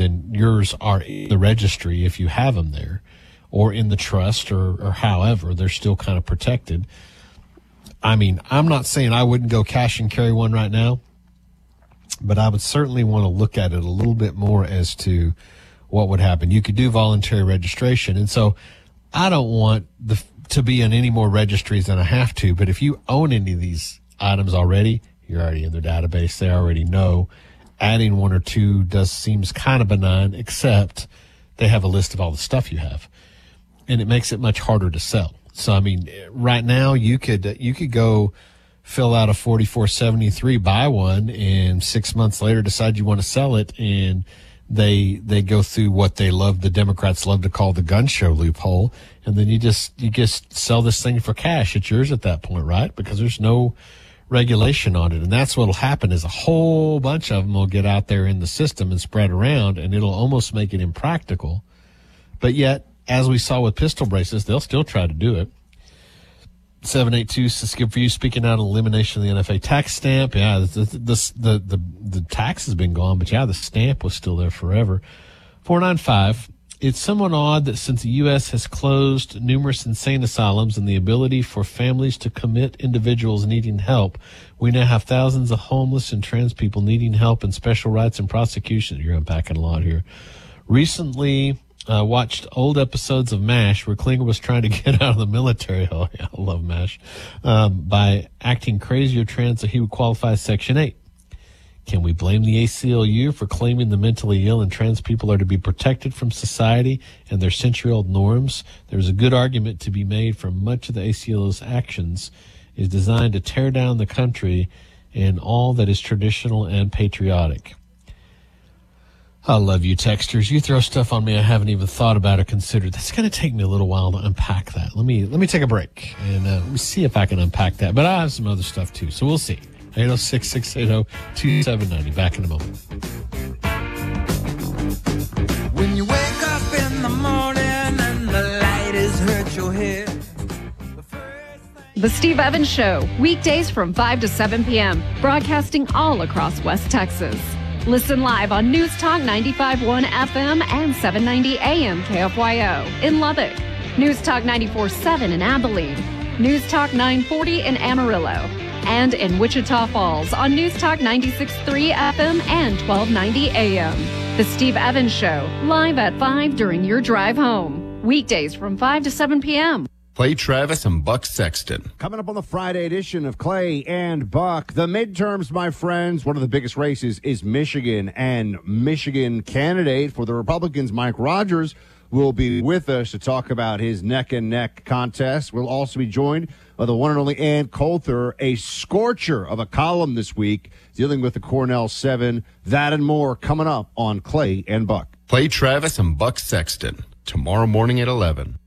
then yours are in the registry if you have them there, or in the trust, or however, they're still kind of protected. I mean, I'm not saying I wouldn't go cash and carry one right now, but I would certainly want to look at it a little bit more as to what would happen. You could do voluntary registration. And so I don't want to be in any more registries than I have to, but if you own any of these items already, you're already in their database. They already know. Adding one or two seems kind of benign, except they have a list of all the stuff you have, and it makes it much harder to sell. So, I mean, right now you could go fill out a 4473, buy one, and 6 months later decide you want to sell it, and they go through what the Democrats love to call the gun show loophole, and then you just sell this thing for cash. It's yours at that point, right? Because there's no regulation on it. And that's what'll happen is a whole bunch of them will get out there in the system and spread around, and it'll almost make it impractical. But yet, as we saw with pistol braces, they'll still try to do it. 782 Skip for you, speaking out of elimination of the NFA tax stamp. Yeah, the tax has been gone, but yeah, the stamp was still there forever. 495, it's somewhat odd that since the U.S. has closed numerous insane asylums and the ability for families to commit individuals needing help, we now have thousands of homeless and trans people needing help and special rights and prosecution. You're unpacking a lot here. Recently, watched old episodes of MASH where Klinger was trying to get out of the military. Oh, yeah, I love MASH. By acting crazy or trans so he would qualify as Section 8. Can we blame the ACLU for claiming the mentally ill and trans people are to be protected from society and their century-old norms? There's a good argument to be made for much of the ACLU's actions is designed to tear down the country and all that is traditional and patriotic. I love you, texters. You throw stuff on me I haven't even thought about or considered. That's going to take me a little while to unpack that. Let me take a break and let me see if I can unpack that. But I have some other stuff too, so we'll see. 806-680-2790. Back in a moment. When you wake up in the morning and the light has hurt your head. The Steve Evans Show, weekdays from 5 to 7 p.m., broadcasting all across West Texas. Listen live on News Talk 95.1 FM and 790 AM KFYO in Lubbock, News Talk 94.7 in Abilene, News Talk 940 in Amarillo, and in Wichita Falls on News Talk 96.3 FM and 1290 AM. The Steve Evans Show, live at 5 during your drive home. Weekdays from 5 to 7 p.m. Clay Travis and Buck Sexton. Coming up on the Friday edition of Clay and Buck, the midterms, my friends. One of the biggest races is Michigan, and Michigan candidate for the Republicans, Mike Rogers, will be with us to talk about his neck-and-neck contest. We'll also be joined by the one and only Ann Coulter, a scorcher of a column this week dealing with the Cornell 7. That and more coming up on Clay and Buck. Clay Travis and Buck Sexton, tomorrow morning at 11.